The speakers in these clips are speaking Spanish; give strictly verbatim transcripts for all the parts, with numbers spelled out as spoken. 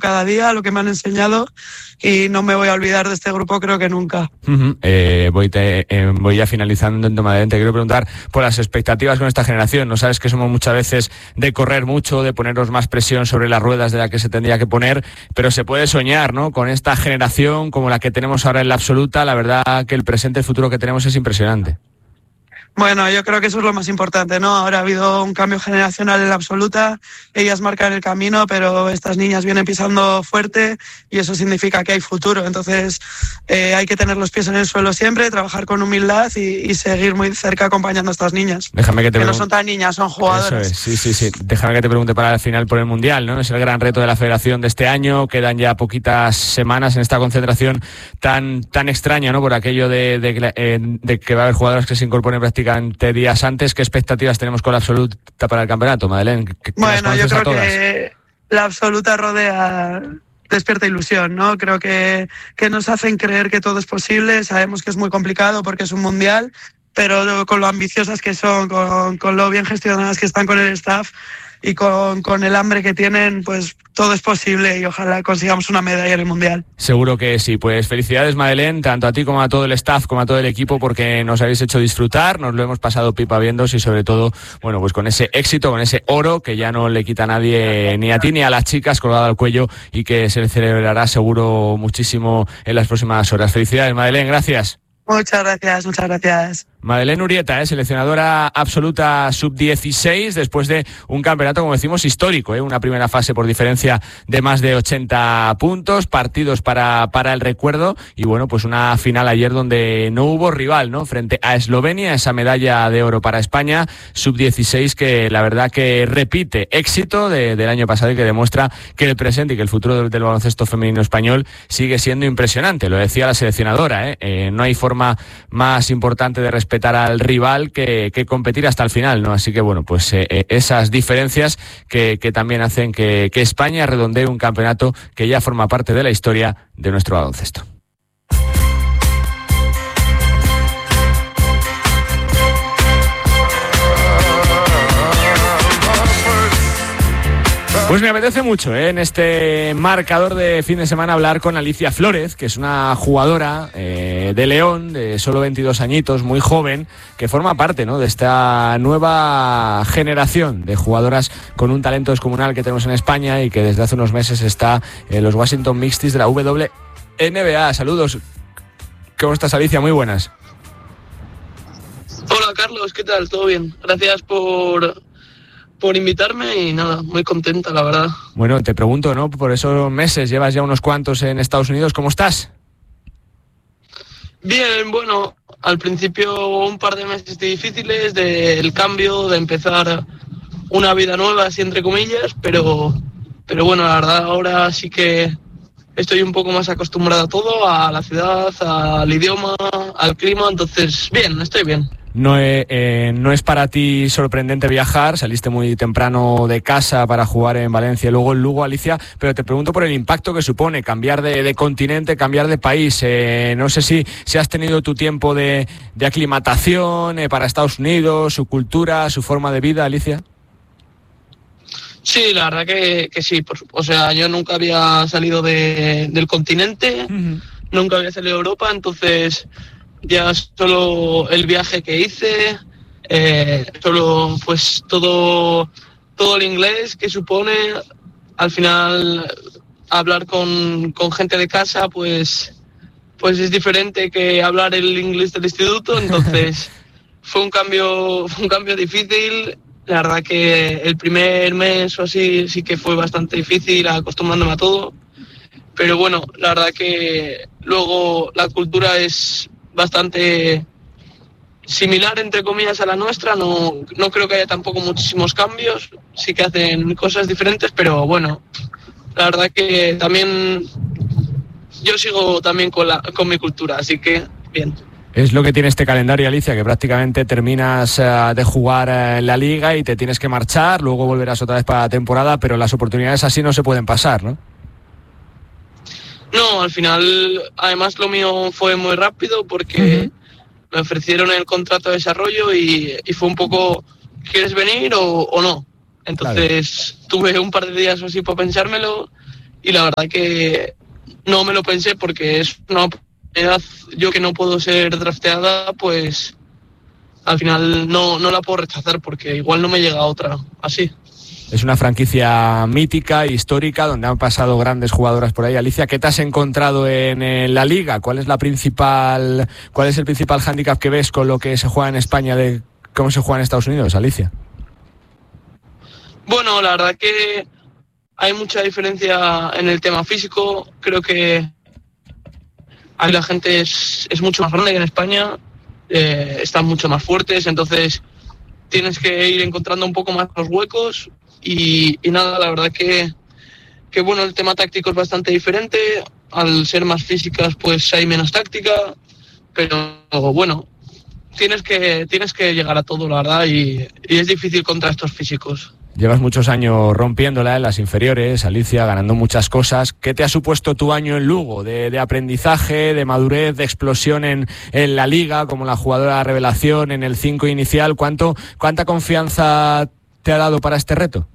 cada día, lo que me han enseñado, y no me voy a olvidar de este grupo, creo que nunca. Uh-huh. Eh, voy, te, eh, voy ya finalizando en Madeleine. Te quiero preguntar por las expectativas con esta generación. No sabes que somos muchas veces de correr mucho, de ponernos más presión sobre las ruedas de la que se tendría que poner, pero se puede soñar, ¿no? Con esta generación como la que tenemos ahora en la absoluta, la verdad que el presente, el futuro que tenemos es impresionante. Bueno, yo creo que eso es lo más importante, ¿no? Ahora ha habido un cambio generacional en la absoluta, ellas marcan el camino, pero estas niñas vienen pisando fuerte y eso significa que hay futuro. Entonces eh, hay que tener los pies en el suelo siempre, trabajar con humildad y, y seguir muy cerca acompañando a estas niñas. Déjame que te que pregun- no son tan niñas, son jugadoras. Eso es, sí, sí, sí. Déjame que te pregunte para el final por el Mundial, ¿no? Es el gran reto de la Federación de este año. Quedan ya poquitas semanas en esta concentración tan tan extraña, ¿no? Por aquello de, de, eh, de que va a haber jugadoras que se incorporen prácticamente días antes. ¿Qué expectativas tenemos con la absoluta para el campeonato, Madeleine? ¿Qué, qué bueno, yo creo que la absoluta rodea, despierta ilusión, ¿no? Creo que, que nos hacen creer que todo es posible. Sabemos que es muy complicado porque es un mundial, pero con lo ambiciosas que son, con, con lo bien gestionadas que están con el staff y con, con el hambre que tienen, pues todo es posible y ojalá consigamos una medalla en el Mundial. Seguro que sí. Pues felicidades, Madeleine, tanto a ti como a todo el staff, como a todo el equipo, porque nos habéis hecho disfrutar, nos lo hemos pasado pipa viéndos y sobre todo, bueno, pues con ese éxito, con ese oro que ya no le quita a nadie, ni a ti ni a las chicas, colgado al cuello y que se celebrará seguro muchísimo en las próximas horas. Felicidades, Madeleine, gracias. Muchas gracias, muchas gracias. Madeleine Urrieta, ¿eh? seleccionadora absoluta sub dieciséis, después de un campeonato, como decimos, histórico, ¿eh? Una primera fase por diferencia de más de ochenta puntos, partidos para, para el recuerdo, y bueno, pues una final ayer donde no hubo rival, ¿no? Frente a Eslovenia, esa medalla de oro para España, sub dieciséis, que la verdad que repite éxito de, del año pasado y que demuestra que el presente y que el futuro del, del baloncesto femenino español sigue siendo impresionante. Lo decía la seleccionadora, ¿eh? Eh, no hay forma más importante de respetar al rival que, que competir hasta el final, ¿no? Así que bueno, pues eh, esas diferencias que, que también hacen que, que España redondee un campeonato que ya forma parte de la historia de nuestro baloncesto. Pues me apetece mucho, ¿eh? En este marcador de fin de semana hablar con Alicia Flórez, que es una jugadora eh, de León, de solo veintidós añitos, muy joven, que forma parte, ¿no?, de esta nueva generación de jugadoras con un talento descomunal que tenemos en España y que desde hace unos meses está en los Washington Mixties de la W N B A. Saludos. ¿Cómo estás, Alicia? Muy buenas. Hola, Carlos, ¿qué tal? ¿Todo bien? Gracias por... por invitarme y nada, muy contenta, la verdad. Bueno, te pregunto, ¿no? Por esos meses, llevas ya unos cuantos en Estados Unidos, ¿cómo estás? Bien, bueno, al principio un par de meses difíciles del cambio, de empezar una vida nueva, así entre comillas, pero, pero bueno, la verdad ahora sí que estoy un poco más acostumbrada a todo, a la ciudad, al idioma, al clima, entonces bien, estoy bien. No, eh, eh, no es para ti sorprendente viajar, saliste muy temprano de casa para jugar en Valencia y luego en Lugo, Alicia, pero te pregunto por el impacto que supone cambiar de, de continente, cambiar de país. Eh, no sé si, si has tenido tu tiempo de, de aclimatación eh, para Estados Unidos, su cultura, su forma de vida, Alicia. Sí, la verdad que, que sí, por, o sea, yo nunca había salido de, del continente, uh-huh. nunca había salido de Europa, entonces... ya solo el viaje que hice, eh, solo pues todo todo el inglés que supone, al final hablar con, con gente de casa pues pues es diferente que hablar el inglés del instituto, entonces fue un cambio fue un cambio difícil. La verdad que el primer mes o así sí que fue bastante difícil acostumbrándome a todo, pero bueno, la verdad que luego la cultura es bastante similar, entre comillas, a la nuestra. No, no creo que haya tampoco muchísimos cambios, sí que hacen cosas diferentes, pero bueno, la verdad que también yo sigo también con, la, con mi cultura, así que bien. Es lo que tiene este calendario, Alicia, que prácticamente terminas uh, de jugar uh, en la liga y te tienes que marchar, luego volverás otra vez para la temporada, pero las oportunidades así no se pueden pasar, ¿no? No, al final, además lo mío fue muy rápido porque uh-huh. me ofrecieron el contrato de desarrollo y, y fue un poco, ¿quieres venir o, o no? Entonces claro. tuve un par de días así para pensármelo y la verdad que no me lo pensé porque es una oportunidad, yo que no puedo ser drafteada, pues al final no, no la puedo rechazar porque igual no me llega otra así. Es una franquicia mítica, histórica, donde han pasado grandes jugadoras por ahí. Alicia, ¿qué te has encontrado en, en la liga? ¿Cuál es la principal, cuál es el principal hándicap que ves con lo que se juega en España de cómo se juega en Estados Unidos, Alicia? Bueno, la verdad que hay mucha diferencia en el tema físico. Creo que ahí la gente es, es mucho más grande que en España, eh, están mucho más fuertes, entonces tienes que ir encontrando un poco más los huecos. Y, y nada, la verdad que, que bueno, el tema táctico es bastante diferente. Al ser más físicas, pues hay menos táctica, pero bueno, tienes que tienes que llegar a todo, la verdad, y, y es difícil contra estos físicos. Llevas muchos años rompiéndola en las inferiores, Alicia, ganando muchas cosas. ¿Qué te ha supuesto tu año en Lugo? De, de aprendizaje, de madurez, de explosión en, en la liga, como la jugadora revelación en el cinco inicial. ¿Cuánto, cuánta confianza te ha dado para este reto?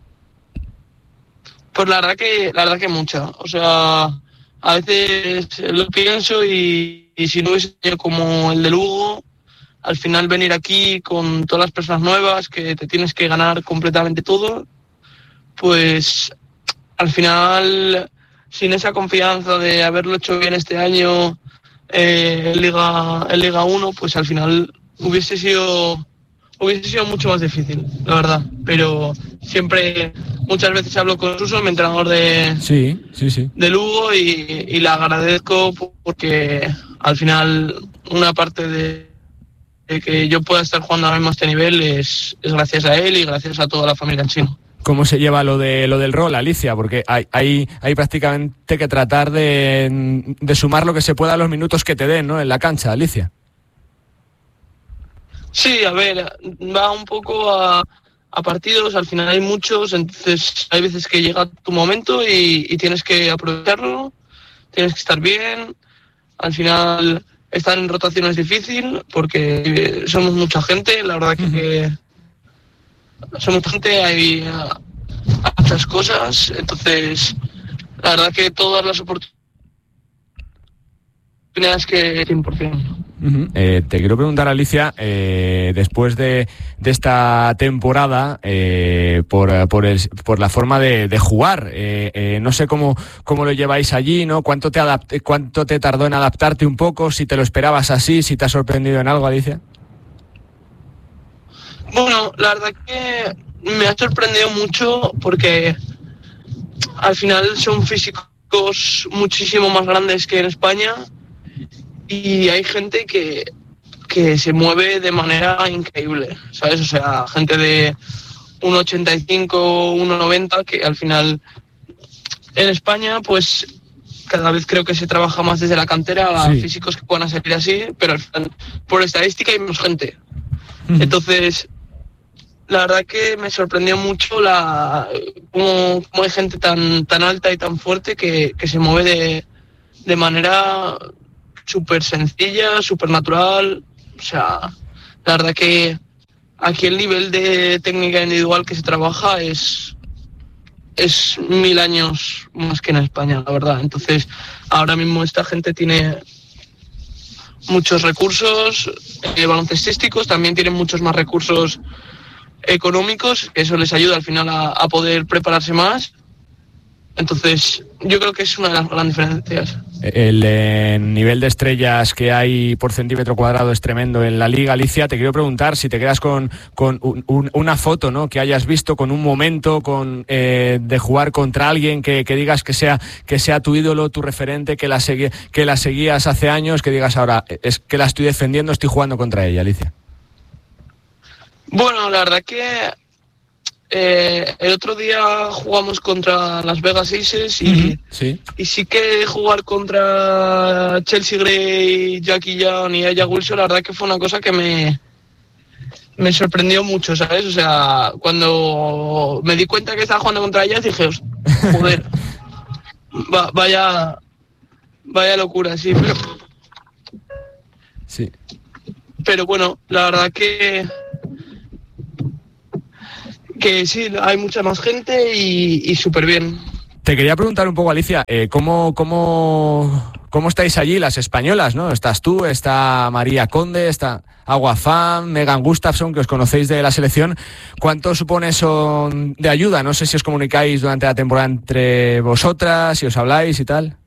Pues la verdad que la verdad que mucha. O sea, a veces lo pienso y, y si no hubiese sido como el de Lugo, al final venir aquí con todas las personas nuevas, que te tienes que ganar completamente todo, pues al final, sin esa confianza de haberlo hecho bien este año eh, en Liga en Liga uno, pues al final hubiese sido hubiese sido mucho más difícil, la verdad. Pero siempre, muchas veces hablo con Suso, mi entrenador de, sí, sí, sí. de Lugo, y, y le agradezco porque al final una parte de, de que yo pueda estar jugando ahora mismo a este nivel es, es gracias a él y gracias a toda la familia en Chino. ¿Cómo se lleva lo de lo del rol, Alicia? Porque hay, hay, hay prácticamente que tratar de, de sumar lo que se pueda a los minutos que te den, ¿no?, en la cancha, Alicia. Sí, a ver, va un poco a, a partidos, al final hay muchos, entonces hay veces que llega tu momento y, y tienes que aprovecharlo, tienes que estar bien. Al final estar en rotación es difícil porque somos mucha gente, la verdad que, que somos mucha gente, hay, hay muchas cosas, entonces la verdad que todas las oportunidades que cien por ciento. Uh-huh. Eh, te quiero preguntar, Alicia, eh, después de, de esta temporada, eh, por, por, el, por la forma de, de jugar, eh, eh, no sé cómo, cómo lo lleváis allí, ¿no? ¿Cuánto te, adapt- ¿Cuánto te tardó en adaptarte un poco? Si te lo esperabas así, si te ha sorprendido en algo, Alicia. Bueno, la verdad que me ha sorprendido mucho porque al final son físicos muchísimo más grandes que en España. Y hay gente que, que se mueve de manera increíble, ¿sabes? O sea, gente de uno ochenta y cinco, uno noventa, que al final en España, pues cada vez creo que se trabaja más desde la cantera a sí. Físicos que puedan salir así, pero al final, por estadística hay menos gente. Uh-huh. Entonces, la verdad que me sorprendió mucho la cómo, cómo hay gente tan, tan alta y tan fuerte que, que se mueve de, de manera súper sencilla, súper natural. O sea, la verdad que aquí el nivel de técnica individual que se trabaja es, es mil años más que en España, la verdad. Entonces, ahora mismo esta gente tiene muchos recursos eh, baloncestísticos, también tienen muchos más recursos económicos, que eso les ayuda al final a, a poder prepararse más. Entonces, yo creo que es una de las grandes diferencias. El eh, nivel de estrellas que hay por centímetro cuadrado es tremendo en la liga, Alicia. Te quiero preguntar si te quedas con, con un, un, una foto, ¿no?, que hayas visto, con un momento con eh, de jugar contra alguien que, que digas que sea que sea tu ídolo, tu referente, que la, segui, que la seguías hace años, que digas ahora, es que la estoy defendiendo, estoy jugando contra ella, Alicia. Bueno, la verdad que Eh, el otro día jugamos contra Las Vegas Aces y, uh-huh, sí. y sí que jugar contra Chelsea Gray, Jackie Young y Aya Wilson, la verdad que fue una cosa que me, me sorprendió mucho, ¿sabes? O sea, cuando me di cuenta que estaba jugando contra ellas dije, joder, va, vaya, vaya locura, sí, pero... Sí. Pero bueno, la verdad que... que sí, hay mucha más gente y, y súper bien. Te quería preguntar un poco, Alicia, eh, ¿cómo, cómo, cómo estáis allí las españolas, ¿no? Estás tú, está María Conde, está Agua Pham, Megan Gustafsson, que os conocéis de la selección. ¿Cuánto supone eso de ayuda? No sé si os comunicáis durante la temporada entre vosotras, si os habláis y tal.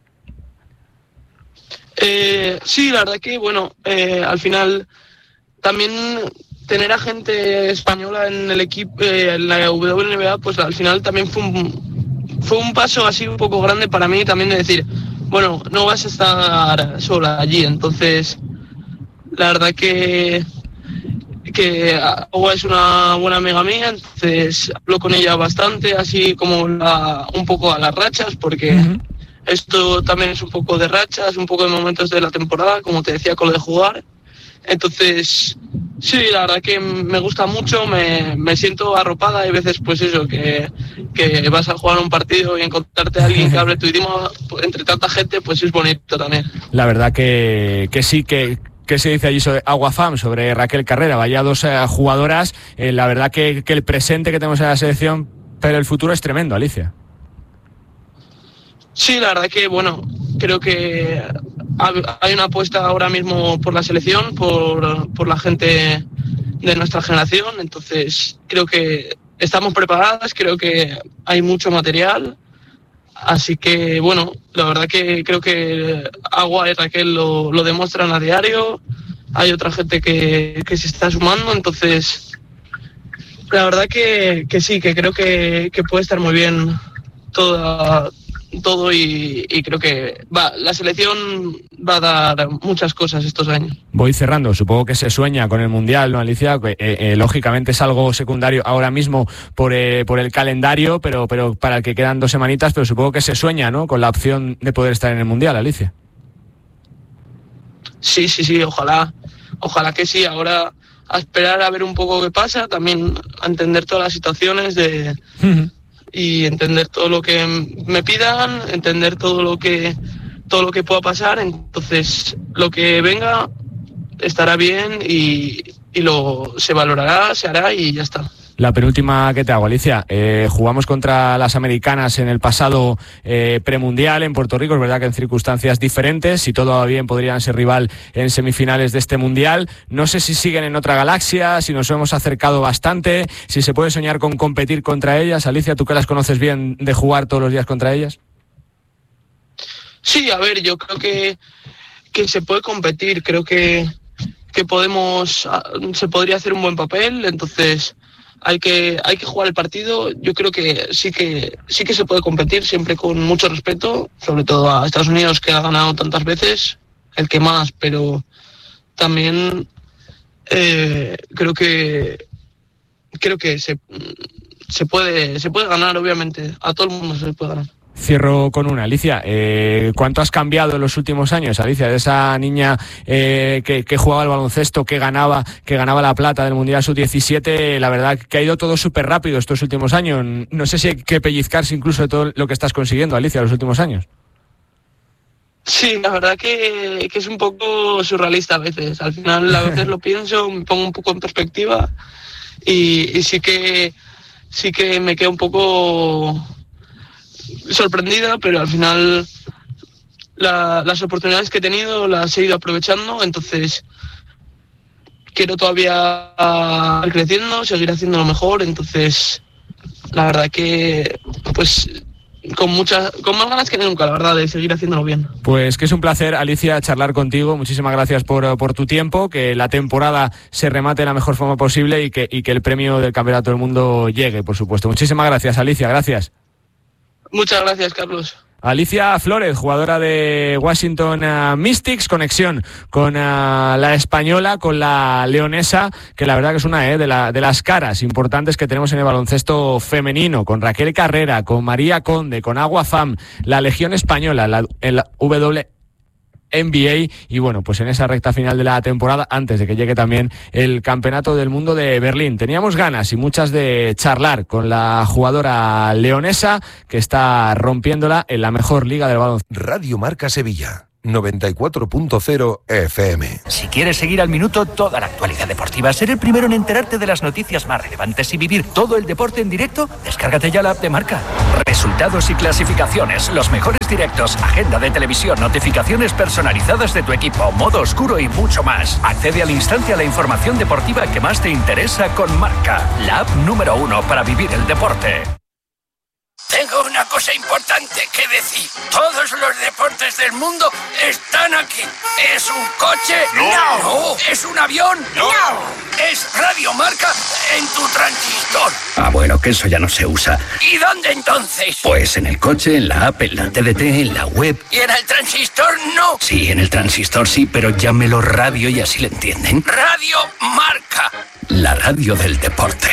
Eh, sí, la verdad que, bueno, eh, al final también tener a gente española en el equipo, eh, en la W N B A, pues al final también fue un, fue un paso así un poco grande para mí también de decir, bueno, no vas a estar sola allí. Entonces, la verdad que que Agua es una buena amiga mía, entonces hablo con ella bastante, así como la, un poco a las rachas, porque uh-huh. esto también es un poco de rachas, un poco de momentos de la temporada, como te decía, con lo de jugar. Entonces, sí, la verdad que me gusta mucho, me, me siento arropada. Hay veces, pues eso, que, que vas a jugar un partido y encontrarte a alguien que hable tu idioma entre tanta gente, pues es bonito también. La verdad que, que sí, que... ¿Qué se dice allí sobre Agua Pham, sobre Raquel Carrera? Vaya dos eh, jugadoras, eh, la verdad que, que el presente que tenemos en la selección, pero el futuro es tremendo, Alicia. Sí, la verdad que, bueno, creo que hay una apuesta ahora mismo por la selección, por, por la gente de nuestra generación, entonces creo que estamos preparadas, creo que hay mucho material. Así que, bueno, la verdad que creo que Agua y Raquel lo, lo demuestran a diario. Hay otra gente que, que se está sumando, entonces la verdad que, que sí, que creo que, que puede estar muy bien toda, todo y, y creo que va, la selección va a dar muchas cosas estos años. Voy cerrando, supongo que se sueña con el Mundial, ¿no, Alicia? Eh, eh, lógicamente es algo secundario ahora mismo por, eh, por el calendario, pero, pero para el que quedan dos semanitas, pero supongo que se sueña, ¿no?, con la opción de poder estar en el Mundial, Alicia. Sí, sí, sí, ojalá, ojalá que sí. Ahora a esperar a ver un poco qué pasa, también a entender todas las situaciones de... Uh-huh. Y entender todo lo que me pidan, entender todo lo que todo lo que pueda pasar. Entonces lo que venga estará bien y, y lo se valorará, se hará y ya está. La penúltima que te hago, Alicia, eh, jugamos contra las americanas en el pasado eh, premundial en Puerto Rico, es verdad que en circunstancias diferentes, si todo va bien podrían ser rival en semifinales de este mundial. No sé si siguen en otra galaxia, si nos hemos acercado bastante, si se puede soñar con competir contra ellas. Alicia, tú que las conoces bien, de jugar todos los días contra ellas. Sí, a ver, yo creo que, que se puede competir, creo que, que podemos, se podría hacer un buen papel, entonces... Hay que hay que jugar el partido. Yo creo que sí que sí que se puede competir, siempre con mucho respeto, sobre todo a Estados Unidos, que ha ganado tantas veces, el que más, pero también eh, creo que creo que se se puede se puede ganar, obviamente, a todo el mundo se puede ganar. Cierro con una, Alicia, eh, ¿cuánto has cambiado en los últimos años, Alicia, de esa niña eh, que, que jugaba al baloncesto, que ganaba que ganaba la plata del Mundial sub diecisiete? La verdad que ha ido todo súper rápido estos últimos años. No sé si hay que pellizcarse incluso de todo lo que estás consiguiendo, Alicia, en los últimos años. Sí, la verdad que, que es un poco surrealista a veces. Al final a veces lo pienso, me pongo un poco en perspectiva y, y sí que sí que me quedo un poco... sorprendida, pero al final la, las oportunidades que he tenido las he ido aprovechando, entonces quiero todavía ir creciendo, seguir haciéndolo mejor, entonces la verdad que pues con muchas, con más ganas que nunca, la verdad, de seguir haciéndolo bien. Pues que es un placer, Alicia, charlar contigo. Muchísimas gracias por, por tu tiempo, que la temporada se remate de la mejor forma posible y que, y que el premio del Campeonato del Mundo llegue, por supuesto. Muchísimas gracias, Alicia, gracias. Muchas gracias, Carlos. Alicia Flores, jugadora de Washington uh, Mystics, conexión con uh, la española, con la leonesa, que la verdad que es una eh, de, la, de las caras importantes que tenemos en el baloncesto femenino, con Raquel Carrera, con María Conde, con Agua Pham, la Legión Española, la, el W N B A, y bueno, pues en esa recta final de la temporada, antes de que llegue también el Campeonato del Mundo de Berlín. Teníamos ganas y muchas de charlar con la jugadora leonesa que está rompiéndola en la mejor liga del baloncesto. Radio Marca Sevilla. noventa y cuatro punto cero F M. Si quieres seguir al minuto toda la actualidad deportiva, ser el primero en enterarte de las noticias más relevantes y vivir todo el deporte en directo, descárgate ya la app de Marca. Resultados y clasificaciones, los mejores directos, agenda de televisión, notificaciones personalizadas de tu equipo, modo oscuro y mucho más. Accede al instante a la información deportiva que más te interesa con Marca, la app número uno para vivir el deporte. Tengo una cosa importante que decir. Todos los deportes del mundo están aquí. ¿Es un coche? No. ¿No? ¿Es un avión? No. ¿Es Radio Marca en tu transistor? Ah, bueno, que eso ya no se usa. ¿Y dónde entonces? Pues en el coche, en la app, en la T D T, en la web. ¿Y en el transistor no? Sí, en el transistor sí, pero llámelo radio y así le entienden. Radio Marca. La radio del deporte.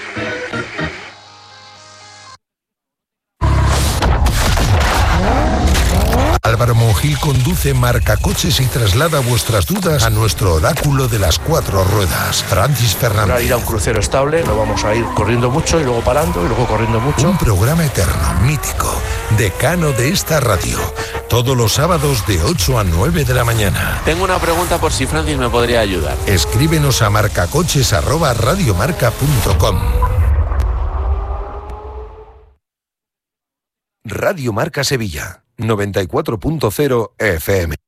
Álvaro Monjil conduce Marca Coches y traslada vuestras dudas a nuestro oráculo de las cuatro ruedas, Francis Fernández. Para ir a un crucero estable, lo vamos a ir corriendo mucho y luego parando y luego corriendo mucho. Un programa eterno, mítico, decano de esta radio. Todos los sábados de ocho a nueve de la mañana. Tengo una pregunta por si Francis me podría ayudar. Escríbenos a marcacoches arroba radiomarca punto com. Radio Marca Sevilla, noventa y cuatro punto cero F M.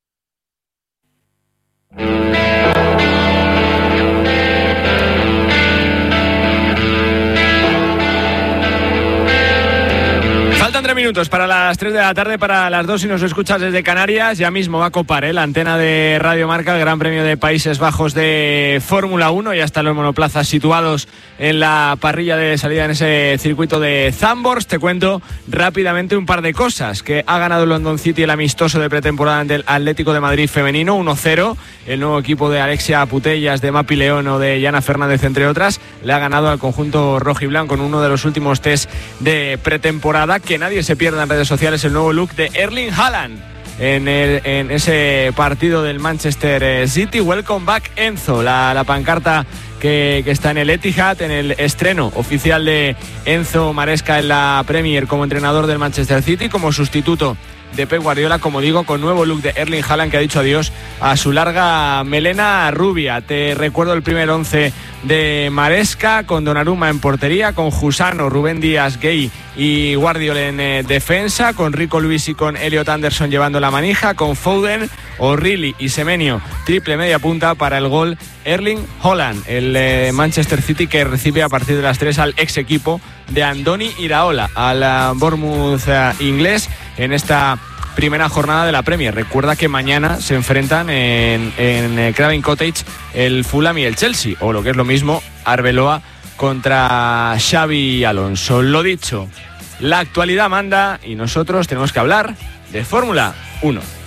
Faltan tres minutos para las tres de la tarde, para las dos si nos escuchas desde Canarias. Ya mismo va a copar ¿eh? la antena de Radio Marca, el Gran Premio de Países Bajos de Fórmula uno. Ya están los monoplazas situados en la parrilla de salida en ese circuito de Zandvoort. Te cuento rápidamente un par de cosas. Que ha ganado el London City el amistoso de pretemporada del Atlético de Madrid femenino, uno cero. El nuevo equipo de Alexia Putellas, de Mapi León o de Yana Fernández, entre otras, le ha ganado al conjunto rojiblanco en uno de los últimos test de pretemporada. Que nadie se pierda en redes sociales el nuevo look de Erling Haaland en, el, en ese partido del Manchester City. Welcome back Enzo, la, la pancarta que, que está en el Etihad, en el estreno oficial de Enzo Maresca en la Premier como entrenador del Manchester City, como sustituto de Pep Guardiola, como digo, con nuevo look de Erling Haaland, que ha dicho adiós a su larga melena rubia. Te recuerdo el primer once de Maresca, con Donnarumma en portería, con Jusano, Rubén Díaz, Gay y Guardiola en eh, defensa, con Rico Lewis y con Elliot Anderson llevando la manija, con Foden, O'Reilly y Semenyo triple media punta para el gol Erling Haaland. El eh, Manchester City que recibe a partir de las tres al ex equipo de Andoni Iraola, al uh, Bournemouth uh, inglés, en esta primera jornada de la Premier. Recuerda que mañana se enfrentan en, en eh, Craven Cottage el Fulham y el Chelsea, o lo que es lo mismo, Arbeloa contra Xavi Alonso. Lo dicho, la actualidad manda y nosotros tenemos que hablar de Fórmula uno.